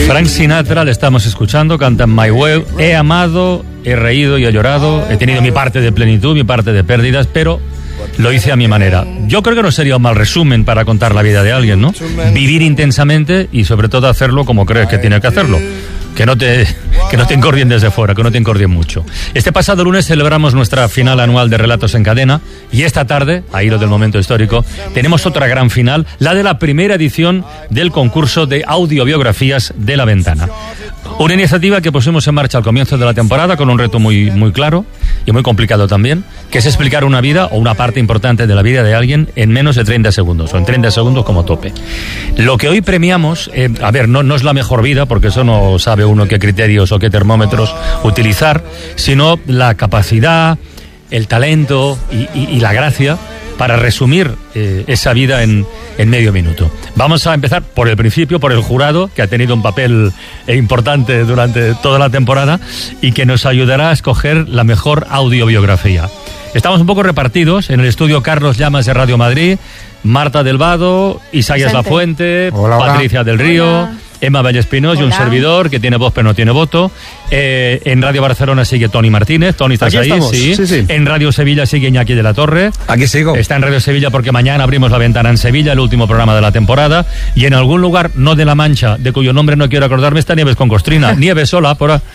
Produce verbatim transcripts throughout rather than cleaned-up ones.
Frank Sinatra, le estamos escuchando, canta en My Way. He amado, he reído y he llorado, he tenido mi parte de plenitud, mi parte de pérdidas, pero lo hice a mi manera. Yo creo que no sería un mal resumen para contar la vida de alguien, ¿no? Vivir intensamente y sobre todo hacerlo como crees que tiene que hacerlo. Que no te, que no te encordien desde fuera, que no te encordien mucho. Este pasado lunes celebramos nuestra final anual de Relatos en Cadena y esta tarde, a hilo del momento histórico, tenemos otra gran final, la de la primera edición del concurso de audiobiografías de La Ventana. Una iniciativa que pusimos en marcha al comienzo de la temporada con un reto muy, muy claro y muy complicado también, que es explicar una vida o una parte importante de la vida de alguien en menos de treinta segundos, o en treinta segundos como tope. Lo que hoy premiamos, eh, a ver, no, no es la mejor vida, porque eso no sabe uno qué criterios o qué termómetros utilizar, sino la capacidad, el talento y, y, y la gracia para resumir eh, esa vida en, en medio minuto. Vamos a empezar por el principio, por el jurado, que ha tenido un papel eh, importante durante toda la temporada y que nos ayudará a escoger la mejor audiobiografía. Estamos un poco repartidos en el estudio Carlos Llamas de Radio Madrid, Marta del Vado, Isaías Lafuente, hola, hola. Patricia del Río, hola. Emma Vallespinós y un servidor que tiene voz pero no tiene voto. Eh, en Radio Barcelona sigue Toni Martínez. Toni, ¿estás ahí? Sí. Sí, sí. En Radio Sevilla sigue Iñaki de la Torre. Aquí sigo. Está en Radio Sevilla porque mañana abrimos La Ventana en Sevilla, el último programa de la temporada. Y en algún lugar, no de La Mancha, de cuyo nombre no quiero acordarme, está Nieves con Costrina. Nieves sola, por ahí.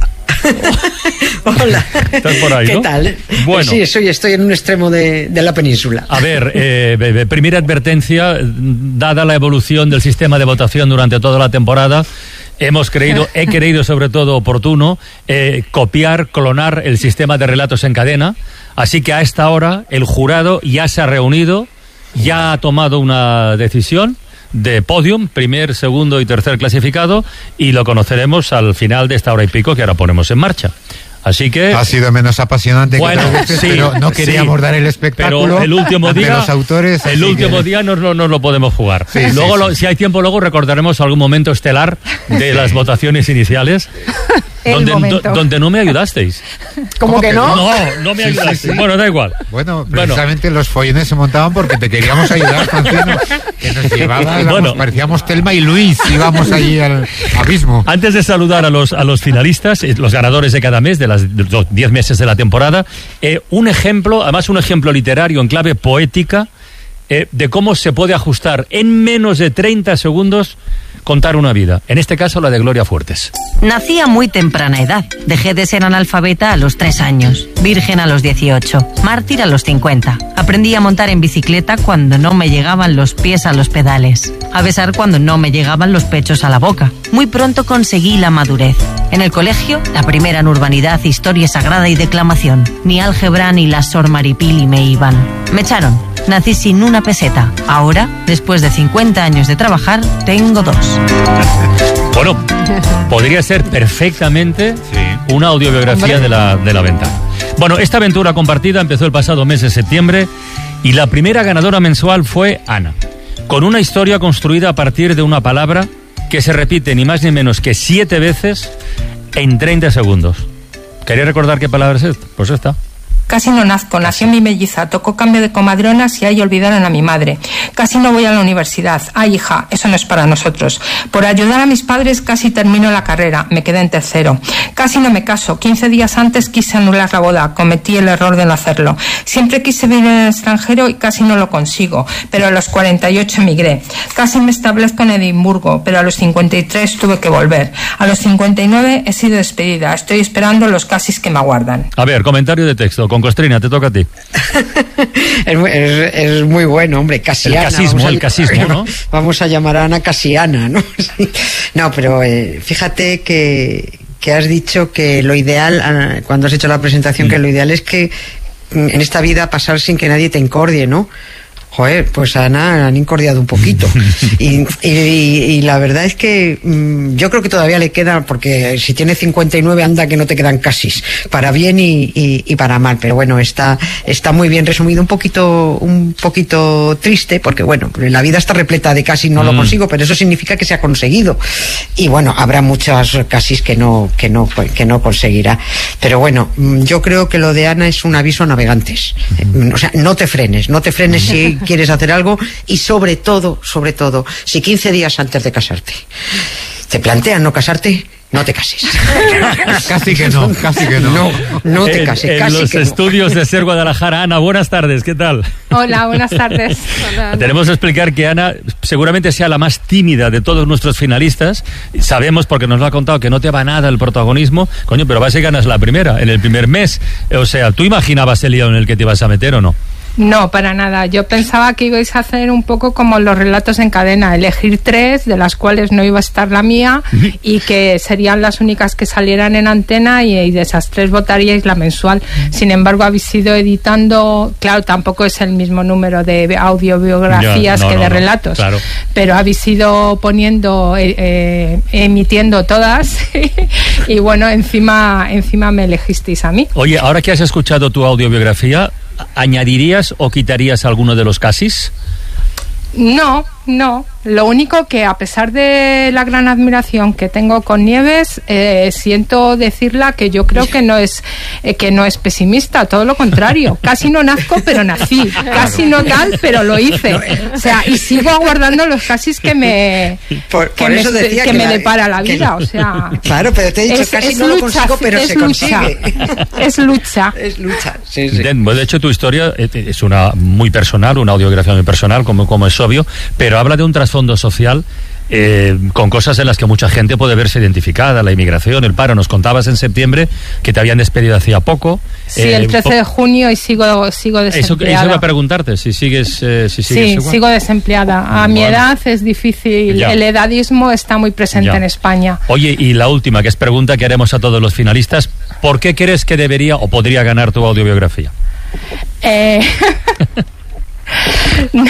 Hola. ¿Estás por ahí, ¿Qué no? tal? Bueno. Sí, estoy, estoy en un extremo de, de la península. A ver, eh, primera advertencia, dada la evolución del sistema de votación durante toda la temporada, hemos creído, he creído sobre todo oportuno, eh, copiar, clonar el sistema de relatos en cadena, así que a esta hora el jurado ya se ha reunido, ya ha tomado una decisión de podium, primer, segundo y tercer clasificado, y lo conoceremos al final de esta hora y pico que ahora ponemos en marcha. Así que ha sido menos apasionante bueno, que otras veces, sí, pero no queríamos sí, dar el espectáculo. Pero el último día, los autores, el último que... día no, no, no lo podemos jugar. Sí, luego, sí, lo, sí. si hay tiempo, luego recordaremos algún momento estelar de las votaciones iniciales. Donde, do, donde no me ayudasteis. ¿Cómo que no? No, no me Sí, ayudaste. sí, sí. Bueno, da igual. Bueno, precisamente bueno. Los follones se montaban porque te queríamos ayudar, Francino, que nos llevaba, bueno. Parecíamos Telma y Luis, íbamos allí al abismo. Antes de saludar a los, a los finalistas, los ganadores de cada mes, de, las, de los diez meses de la temporada, eh, un ejemplo, además un ejemplo literario en clave poética, eh, de cómo se puede ajustar en menos de treinta segundos contar una vida, en este caso la de Gloria Fuertes. Nací a muy temprana edad. Dejé de ser analfabeta a los tres años, virgen a los dieciocho, mártir a los cincuenta. Aprendí a montar en bicicleta cuando no me llegaban los pies a los pedales, a besar cuando no me llegaban los pechos a la boca. Muy pronto conseguí la madurez. En el colegio, la primera en urbanidad, historia sagrada y declamación. Ni álgebra ni la Sor Maripili me iban. Me echaron. Nací sin una peseta. Ahora, después de cincuenta años de trabajar, tengo dos. Bueno, podría ser perfectamente sí. una audiobiografía de la, de la Ventana. Bueno, esta aventura compartida empezó el pasado mes de septiembre y la primera ganadora mensual fue Ana, con una historia construida a partir de una palabra que se repite ni más ni menos que siete veces en treinta segundos. ¿Queréis recordar qué palabra es esta? Pues esta. Casi no nazco, nació mi melliza, tocó cambio de comadronas y ahí olvidaron a mi madre. Casi no voy a la universidad. Ay, hija, eso no es para nosotros. Por ayudar a mis padres casi termino la carrera, me quedé en tercero. Casi no me caso, quince días antes quise anular la boda, cometí el error de no hacerlo. Siempre quise vivir en el extranjero y casi no lo consigo, pero a los cuarenta y ocho emigré. Casi me establezco en Edimburgo, pero a los cincuenta y tres tuve que volver. A los cincuenta y nueve he sido despedida, estoy esperando los casis que me aguardan. A ver, comentario de texto. Con Costrina, te toca a ti. es, es, es muy bueno, hombre, Casiana. El casismo, a, el casismo, ¿no? Vamos a llamar a Ana Casiana, ¿no? No, pero eh, fíjate que, que has dicho que lo ideal, cuando has hecho la presentación, mm. que lo ideal es que en esta vida pasar sin que nadie te encordie, ¿no? Joder, pues a Ana han incordiado un poquito. y, y, y la verdad es que mmm, yo creo que todavía le queda, porque si tiene cincuenta y nueve anda que no te quedan casis, para bien y, y, y para mal. Pero bueno, está, está muy bien resumido, un poquito, un poquito triste, porque bueno, la vida está repleta de casis, no mm. lo consigo, pero eso significa que se ha conseguido. Y bueno, habrá muchas casis que no, que no, que no conseguirá. Pero bueno, yo creo que lo de Ana es un aviso a navegantes. Mm. O sea, no te frenes, no te frenes si quieres hacer algo, y sobre todo, sobre todo, si quince días antes de casarte ¿te planteas no casarte? No te cases. Casi que no, casi que no. No, no te en, cases, en casi los que estudios no. de Ser Guadalajara, Ana, buenas tardes, ¿qué tal? Hola, buenas tardes. Hola, Ana. Tenemos que explicar que Ana seguramente sea la más tímida de todos nuestros finalistas. Sabemos, porque nos lo ha contado, que no te va nada el protagonismo. Coño, pero vas y ganas la primera, en el primer mes. O sea, ¿tú imaginabas el lío en el que te ibas a meter o no? No, para nada. Yo pensaba que ibais a hacer un poco como los relatos en cadena, elegir tres, de las cuales no iba a estar la mía, y que serían las únicas que salieran en antena, y, y de esas tres votaríais la mensual. Sin embargo, habéis ido editando, claro, tampoco es el mismo número de audiobiografías ya, no, que no, de relatos, no, claro. Pero habéis ido poniendo, eh, eh, emitiendo todas, y bueno, encima, encima me elegisteis a mí. Oye, ahora que has escuchado tu audiobiografía, ¿añadirías o quitarías alguno de los casis? No, no. Lo único que, a pesar de la gran admiración que tengo con Nieves, eh, siento decirla que yo creo que no es eh, que no es pesimista, todo lo contrario. Casi no nazco, pero nací. Casi no tal, pero lo hice. O sea, y sigo aguardando los casis que me por, que por me, eso decía que que me la, depara la que, vida. O sea, claro, pero te he dicho es, casi es no lucha, lo consigo, pero es se lucha, consigue. Es lucha. Es lucha. Sí, sí. De hecho, tu historia es una muy personal, una audiografía muy personal, como, como es obvio, pero habla de un trasfondo social. Eh, con cosas en las que mucha gente puede verse identificada, la inmigración, el paro. Nos contabas en septiembre que te habían despedido hacía poco. Sí, eh, el trece de junio y sigo sigo desempleada. Eso, eso iba a preguntarte, si sigues, eh, si sigues sí, igual. Sigo desempleada. A bueno. mi edad es difícil, ya. El edadismo está muy presente ya. en España. Oye, y la última, que es pregunta que haremos a todos los finalistas, ¿por qué crees que debería o podría ganar tu audiobiografía? Eh... No,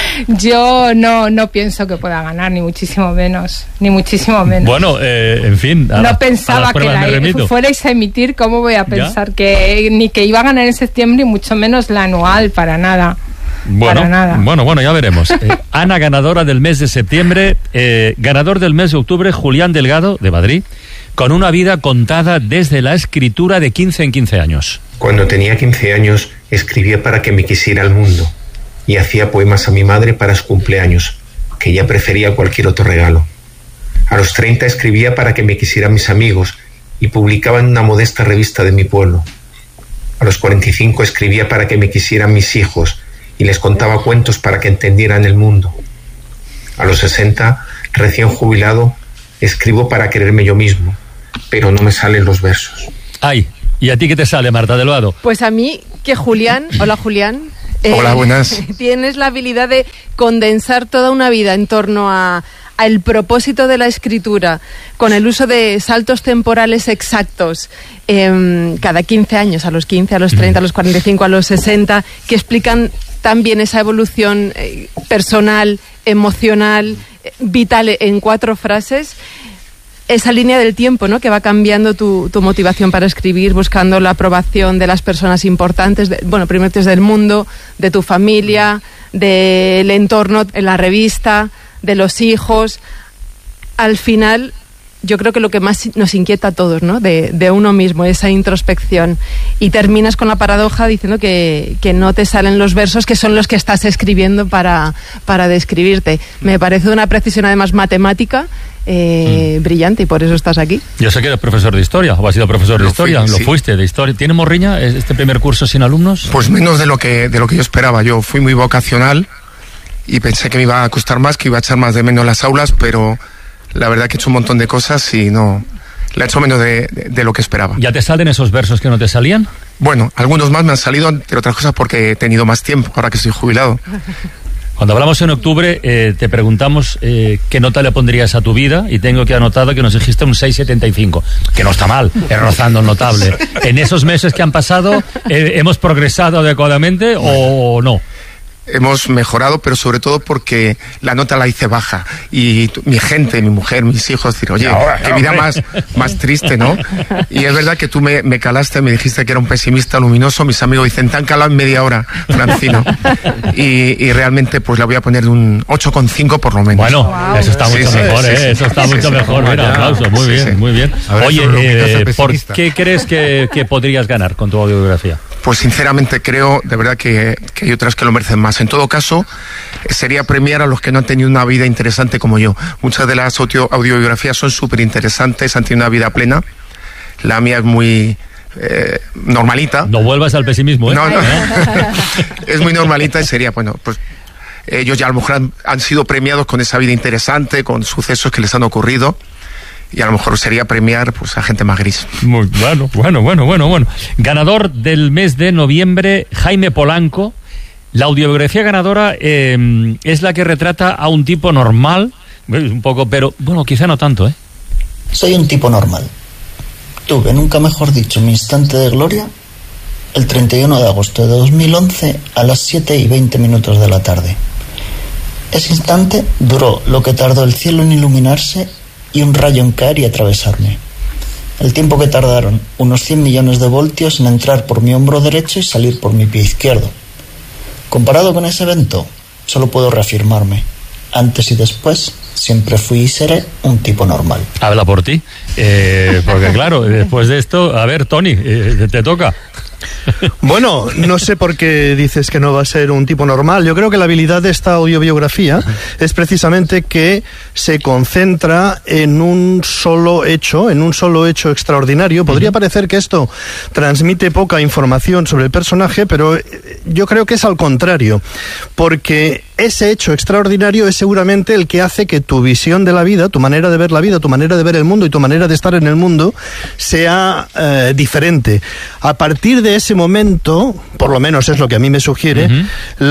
yo no, no pienso que pueda ganar, ni muchísimo menos, ni muchísimo menos. Bueno, eh, en fin. No la, pensaba que la fuerais a emitir, ¿cómo voy a pensar ¿Ya? que ni que iba a ganar en septiembre, y mucho menos la anual, para nada? Bueno, para nada. bueno, bueno, ya veremos. Eh, Ana, ganadora del mes de septiembre, eh, ganador del mes de octubre, Julián Delgado, de Madrid, con una vida contada desde la escritura de quince en quince años. Cuando tenía quince años, escribía para que me quisiera el mundo. Y hacía poemas a mi madre para su cumpleaños, que ella prefería cualquier otro regalo. A los treinta escribía para que me quisieran mis amigos y publicaba en una modesta revista de mi pueblo. A los cuarenta y cinco escribía para que me quisieran mis hijos y les contaba cuentos para que entendieran el mundo. A los sesenta, recién jubilado, escribo para quererme yo mismo, pero no me salen los versos. Ay, ¿y a ti qué te sale, Marta del Vado? Pues a mí, que Julián, hola Julián. Eh, Hola, buenas. Tienes la habilidad de condensar toda una vida en torno a, a el propósito de la escritura, con el uso de saltos temporales exactos, eh, cada quince años, a los quince, a los treinta, a los cuarenta y cinco, a los sesenta, que explican también esa evolución eh, personal, emocional, eh, vital en cuatro frases. Esa línea del tiempo, ¿no?, que va cambiando tu, tu motivación para escribir, buscando la aprobación de las personas importantes, de, bueno, primero del mundo, de tu familia, del entorno, en la revista, de los hijos. Al final, yo creo que lo que más nos inquieta a todos, ¿no?, de, de uno mismo, esa introspección. Y terminas con la paradoja diciendo que, que no te salen los versos que son los que estás escribiendo para, para describirte. Me parece una precisión además matemática, Eh, mm. brillante, y por eso estás aquí. Yo sé que eres profesor de historia, o has sido profesor de lo historia, fui, lo sí. fuiste de historia. ¿Tiene morriña este primer curso sin alumnos? Pues menos de lo que de lo que yo esperaba. Yo fui muy vocacional y pensé que me iba a costar más, que iba a echar más de menos las aulas, pero la verdad que he hecho un montón de cosas y no, le he hecho menos de, de, de lo que esperaba. ¿Ya te salen esos versos que no te salían? Bueno, algunos más me han salido, entre otras cosas porque he tenido más tiempo, ahora que estoy jubilado. Cuando hablamos en octubre, eh, te preguntamos eh, qué nota le pondrías a tu vida, y tengo que anotado que nos dijiste un seis setenta y cinco, que no está mal, es rozando el notable. ¿En esos meses que han pasado eh, hemos progresado adecuadamente o no? Hemos mejorado, pero sobre todo porque la nota la hice baja. Y tu, mi gente, mi mujer, mis hijos, decir, oye, ahora, qué vida más, más triste, ¿no? Y es verdad que tú me, me calaste, me dijiste que era un pesimista luminoso. Mis amigos dicen, te han calado en media hora, Francino. Y, y realmente, pues la voy a poner de un ocho coma cinco por lo menos. Bueno, wow. Eso está mucho sí, mejor, sí, ¿eh? Sí, eso está sí, mucho sí, mejor. Sí, mira, aplauso, muy sí, bien, sí. muy bien. Ver, oye, eh, ¿por qué crees que, que podrías ganar con tu audiografía? Pues sinceramente creo, de verdad, que, que hay otras que lo merecen más. En todo caso, sería premiar a los que no han tenido una vida interesante como yo. Muchas de las audio, audiobiografías son súper interesantes, han tenido una vida plena. La mía es muy eh, normalita. No vuelvas al pesimismo, ¿eh? No, no. Es muy normalita y sería, bueno, pues ellos ya a lo mejor han, han sido premiados con esa vida interesante, con sucesos que les han ocurrido. Y a lo mejor sería premiar pues a gente más gris. Muy bueno, bueno, bueno, bueno, bueno. Ganador del mes de noviembre, Jaime Polanco. La audiobiografía ganadora eh, es la que retrata a un tipo normal, un poco, pero bueno, quizá no tanto, ¿eh? Soy un tipo normal. Tuve, nunca mejor dicho, mi instante de gloria el treinta y uno de agosto de dos mil once a las siete y veinte minutos de la tarde. Ese instante duró lo que tardó el cielo en iluminarse y un rayo en caer y atravesarme. El tiempo que tardaron unos cien millones de voltios en entrar por mi hombro derecho y salir por mi pie izquierdo. Comparado con ese evento, solo puedo reafirmarme. Antes y después, siempre fui y seré un tipo normal. Habla por ti, eh, porque claro, después de esto, a ver, Tony, eh, te toca. Bueno, no sé por qué dices que no va a ser un tipo normal. Yo creo que la habilidad de esta audiobiografía es precisamente que se concentra en un solo hecho, en un solo hecho extraordinario. Podría parecer que esto transmite poca información sobre el personaje, pero yo creo que es al contrario, porque ese hecho extraordinario es seguramente el que hace que tu visión de la vida, tu manera de ver la vida, tu manera de ver el mundo y tu manera de estar en el mundo sea eh, diferente. A partir de ese momento, por lo menos es lo que a mí me sugiere, uh-huh.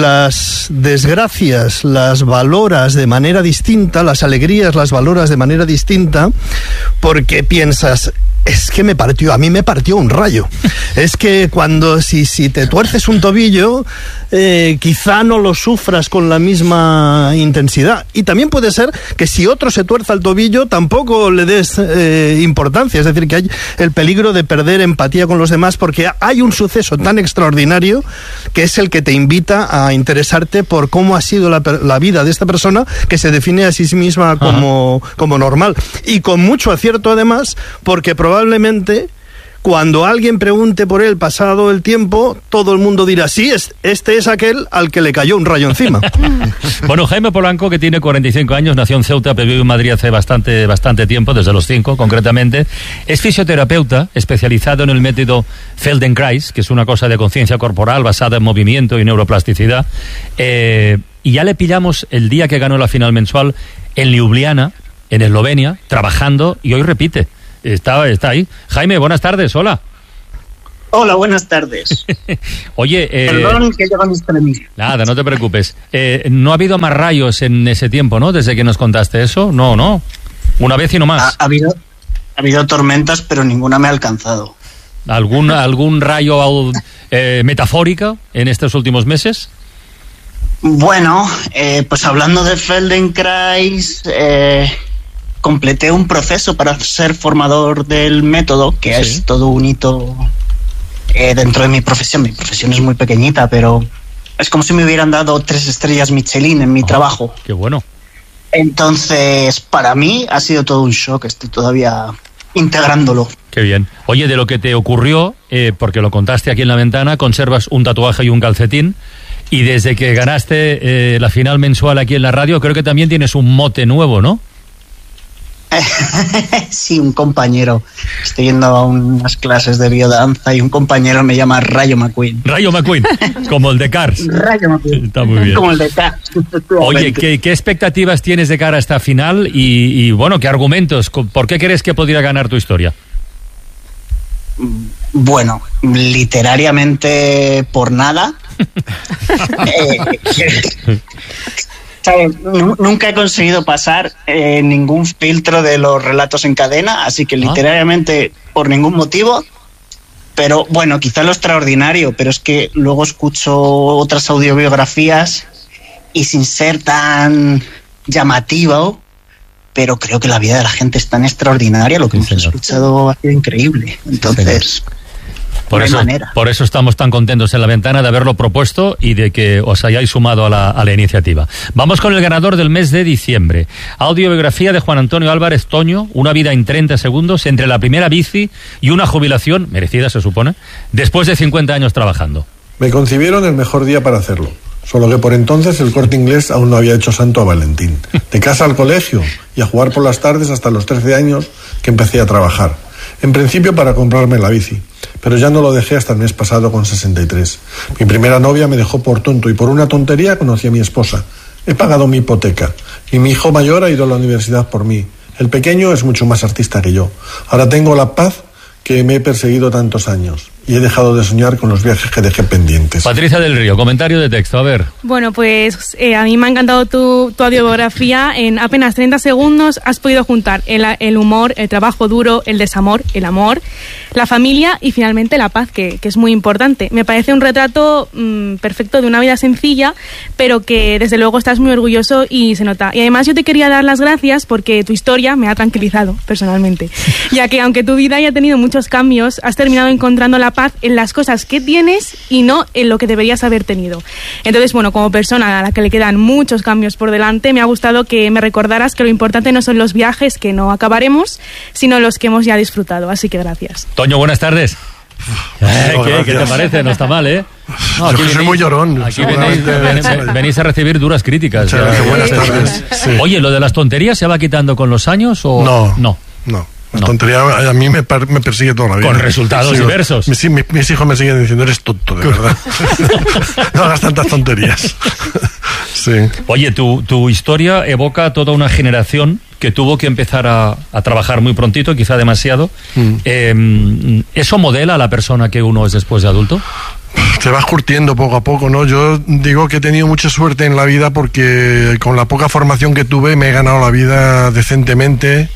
las desgracias las valoras de manera distinta, las alegrías las valoras de manera distinta, porque piensas, es que me partió, a mí me partió un rayo. Es que cuando, si, si te tuerces un tobillo, eh, quizá no lo sufras con la misma intensidad. Y también puede ser que si otro se tuerza el tobillo, tampoco le des eh, importancia. Es decir, que hay el peligro de perder empatía con los demás, porque hay un suceso tan extraordinario que es el que te invita a interesarte por cómo ha sido la, la vida de esta persona, que se define a sí misma como, como normal. Y con mucho acierto, además, porque probablemente Probablemente cuando alguien pregunte por él pasado el tiempo, todo el mundo dirá, sí, es, este es aquel al que le cayó un rayo encima. Bueno, Jaime Polanco, que tiene cuarenta y cinco años, nació en Ceuta, pero vive en Madrid hace bastante, bastante tiempo, desde los cinco concretamente. Es fisioterapeuta especializado en el método Feldenkrais, que es una cosa de conciencia corporal basada en movimiento y neuroplasticidad. Eh, y ya le pillamos el día que ganó la final mensual en Ljubljana, en Eslovenia, trabajando, y hoy repite. Está, está ahí. Jaime, buenas tardes, hola. Hola, buenas tardes. Oye, eh, perdón que llevan mis premisas. Nada, no te preocupes. Eh, no ha habido más rayos en ese tiempo, ¿no? Desde que nos contaste eso. No, no. Una vez y no más. Ha, ha habido, ha habido tormentas, pero ninguna me ha alcanzado. ¿Algún, algún rayo eh, metafórico en estos últimos meses? Bueno, eh, pues hablando de Feldenkrais, eh, completé un proceso para ser formador del método, que sí. es todo un hito eh, dentro de mi profesión. Mi profesión es muy pequeñita, pero es como si me hubieran dado tres estrellas Michelin en mi oh, trabajo. ¡Qué bueno! Entonces, para mí ha sido todo un shock. Estoy todavía integrándolo. ¡Qué bien! Oye, de lo que te ocurrió, eh, porque lo contaste aquí en la ventana, conservas un tatuaje y un calcetín. Y desde que ganaste eh, la final mensual aquí en la radio, creo que también tienes un mote nuevo, ¿no? Sí, un compañero. Estoy yendo a unas clases de biodanza y un compañero me llama Rayo McQueen. Rayo McQueen, como el de Cars. Rayo McQueen. Está muy bien. Como el de Cars. Oye, ¿qué, ¿qué expectativas tienes de cara a esta final? Y, y bueno, ¿qué argumentos? ¿Por qué crees que podría ganar tu historia? Bueno, literariamente por nada. eh, ¿sabes? Nunca he conseguido pasar eh, ningún filtro de los relatos en cadena, así que literariamente ah. por ningún motivo. Pero bueno, quizá lo extraordinario, pero es que luego escucho otras audiobiografías y sin ser tan llamativo, pero creo que la vida de la gente es tan extraordinaria, lo que sí, hemos señor. escuchado ha sido increíble. Entonces... Por, no eso, hay manera. por eso estamos tan contentos en La Ventana de haberlo propuesto y de que os hayáis sumado a la, a la iniciativa. Vamos con el ganador del mes de diciembre. Audiobiografía de Juan Antonio Álvarez Toño, una vida en treinta segundos entre la primera bici y una jubilación, merecida se supone, después de cincuenta años trabajando. Me concibieron el mejor día para hacerlo. Solo que por entonces el Corte Inglés aún no había hecho santo a Valentín. De casa al colegio y a jugar por las tardes hasta los trece años que empecé a trabajar. En principio para comprarme la bici, pero ya no lo dejé hasta el mes pasado con sesenta y tres. Mi primera novia me dejó por tonto y por una tontería conocí a mi esposa. He pagado mi hipoteca y mi hijo mayor ha ido a la universidad por mí. El pequeño es mucho más artista que yo. Ahora tengo la paz que me he perseguido tantos años y he dejado de soñar con los viajes que dejé pendientes. Patricia del Río, comentario de texto, a ver. Bueno, pues eh, a mí me ha encantado tu, tu audiobiografía. En apenas treinta segundos has podido juntar el, el humor, el trabajo duro, el desamor, el amor, la familia y finalmente la paz, que, que es muy importante. Me parece un retrato mmm, perfecto de una vida sencilla, pero que desde luego estás muy orgulloso y se nota. Y además yo te quería dar las gracias porque tu historia me ha tranquilizado personalmente, ya que aunque tu vida haya tenido muchos cambios, has terminado encontrando la paz en las cosas que tienes y no en lo que deberías haber tenido. Entonces, bueno, como persona a la que le quedan muchos cambios por delante, me ha gustado que me recordaras que lo importante no son los viajes que no acabaremos, sino los que hemos ya disfrutado. Así que gracias. Toño, buenas tardes. Eh, ¿qué, ¿Qué te parece? No está mal, ¿eh? No, Yo que soy muy llorón. Aquí venís, venís, venís a recibir duras críticas. Ya, ya, buenas tardes. Sí. Oye, ¿lo de las tonterías se va quitando con los años o...? No, no. no. La tontería a mí me, me persigue toda la vida. Con resultados sí, diversos. Mis, mis, mis hijos me siguen diciendo, eres tonto, de verdad. No hagas tantas tonterías. Sí. Oye, tu, tu historia evoca toda una generación que tuvo que empezar a, a trabajar muy prontito, quizá demasiado. Mm. Eh, ¿Eso modela a la persona que uno es después de adulto? Te vas curtiendo poco a poco, ¿no? Yo digo que he tenido mucha suerte en la vida porque con la poca formación que tuve me he ganado la vida decentemente.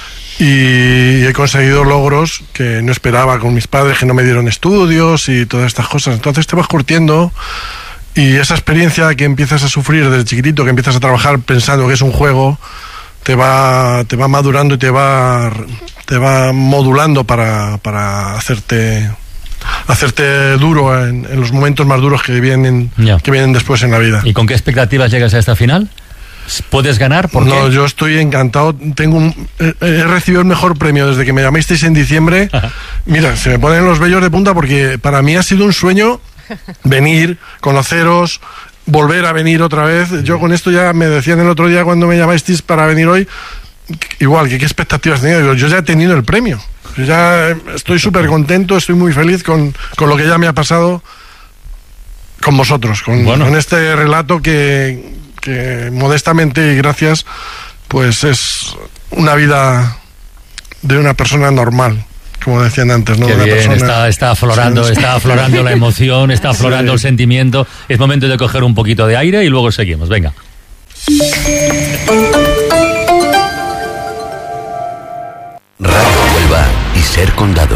Y he conseguido logros que no esperaba con mis padres, que no me dieron estudios y todas estas cosas. Entonces te vas curtiendo y esa experiencia que empiezas a sufrir desde chiquitito, que empiezas a trabajar pensando que es un juego, te va, te va madurando y te va, te va modulando para, para hacerte, hacerte duro en, en los momentos más duros que vienen, yeah. que vienen después en la vida. ¿Y con qué expectativas llegas a esta final? ¿Puedes ganar? ¿Por no, qué? Yo estoy encantado. Tengo un, he, he recibido el mejor premio desde que me llamasteis en diciembre. Ajá. Mira, se me ponen los vellos de punta porque para mí ha sido un sueño venir, conoceros, volver a venir otra vez. Yo con esto ya me decían el otro día cuando me llamasteis para venir hoy, igual, que qué expectativas tenía. Yo, yo ya he tenido el premio. Yo ya estoy súper contento, estoy muy feliz con, con lo que ya me ha pasado con vosotros, con, bueno. con este relato que... que modestamente y gracias, pues es una vida de una persona normal, como decían antes, ¿no? Qué una bien, persona... está, está aflorando, sí, está aflorando la emoción, está aflorando sí. el sentimiento. Es momento de coger un poquito de aire y luego seguimos, venga. Radio Huelva y Ser Condado.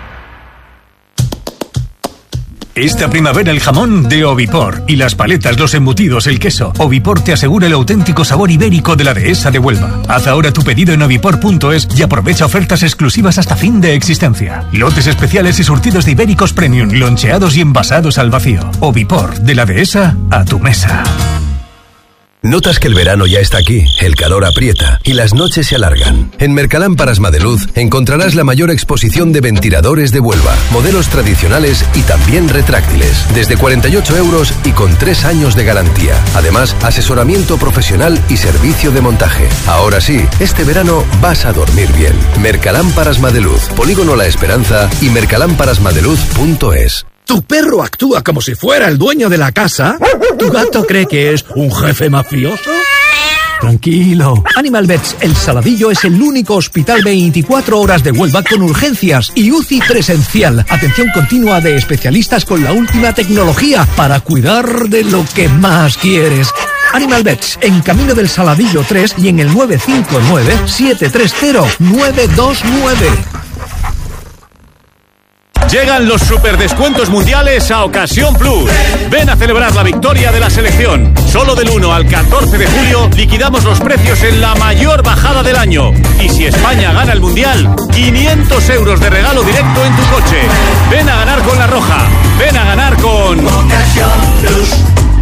Esta primavera el jamón de Ovipor y las paletas, los embutidos, el queso. Ovipor te asegura el auténtico sabor ibérico de la dehesa de Huelva. Haz ahora tu pedido en ovipor punto es y aprovecha ofertas exclusivas hasta fin de existencia. Lotes especiales y surtidos de ibéricos premium, loncheados y envasados al vacío. Ovipor, de la dehesa a tu mesa. ¿Notas que el verano ya está aquí, el calor aprieta y las noches se alargan? En Mercalámparas Madeluz encontrarás la mayor exposición de ventiladores de Huelva, modelos tradicionales y también retráctiles, desde cuarenta y ocho euros y con tres años de garantía. Además, asesoramiento profesional y servicio de montaje. Ahora sí, este verano vas a dormir bien. Mercalámparas Madeluz, Polígono La Esperanza y mercalámparas madeluz punto es. ¿Tu perro actúa como si fuera el dueño de la casa? ¿Tu gato cree que es un jefe mafioso? Tranquilo. Animal Vets El Saladillo es el único hospital veinticuatro horas de Huelva con urgencias y U C I presencial. Atención continua de especialistas con la última tecnología para cuidar de lo que más quieres. Animal Vets, en Camino del Saladillo tres y en el nueve cinco nueve, siete tres cero, nueve dos nueve. Llegan los superdescuentos mundiales a Ocasión Plus. Ven a celebrar la victoria de la selección. Solo del uno al catorce de julio liquidamos los precios en la mayor bajada del año. Y si España gana el mundial, quinientos euros de regalo directo en tu coche. Ven a ganar con La Roja. Ven a ganar con Ocasión Plus.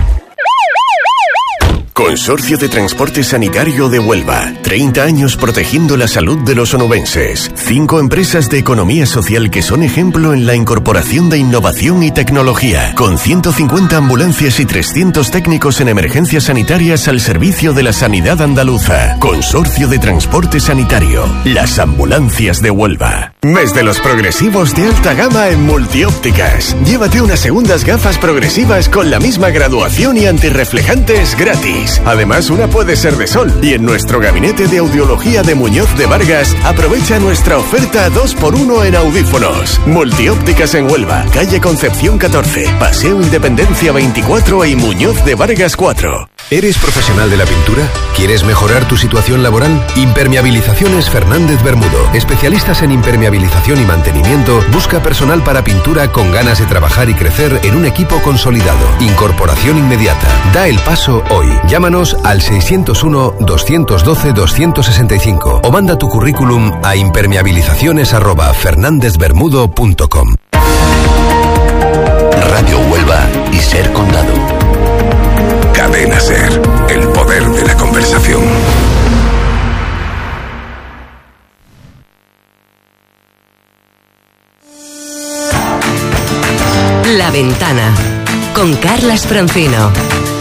Consorcio de Transporte Sanitario de Huelva. treinta años protegiendo la salud de los onubenses. Cinco empresas de economía social que son ejemplo en la incorporación de innovación y tecnología. Con ciento cincuenta ambulancias y trescientos técnicos en emergencias sanitarias al servicio de la sanidad andaluza. Consorcio de Transporte Sanitario. Las ambulancias de Huelva. Mes de los progresivos de alta gama en Multiópticas. Llévate unas segundas gafas progresivas con la misma graduación y antirreflejantes gratis. Además, una puede ser de sol. Y en nuestro gabinete de audiología de Muñoz de Vargas, aprovecha nuestra oferta dos por uno en audífonos. Multiópticas en Huelva, calle Concepción catorce, Paseo Independencia veinticuatro y Muñoz de Vargas cuatro. ¿Eres profesional de la pintura? ¿Quieres mejorar tu situación laboral? Impermeabilizaciones Fernández Bermudo. Especialistas en impermeabilización y mantenimiento, busca personal para pintura con ganas de trabajar y crecer en un equipo consolidado. Incorporación inmediata. Da el paso hoy. Llámanos al seiscientos uno, doscientos doce, doscientos sesenta y cinco o manda tu currículum a impermeabilizaciones arroba fernandezbermudo punto com. Radio Huelva y Ser Condado. Cadena Ser, el poder de la conversación. La Ventana, con Carlas Francino.